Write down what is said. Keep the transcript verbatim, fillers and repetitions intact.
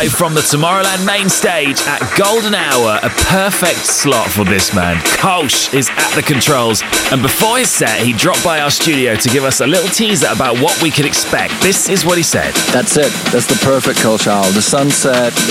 From the Tomorrowland main stage at Golden Hour, a perfect slot for this man. Kolsch is at the controls, and before his set, he dropped by our studio to give us a little teaser about what we could expect. This is what he said. That's it. That's the perfect Kolsch hour. The sunset,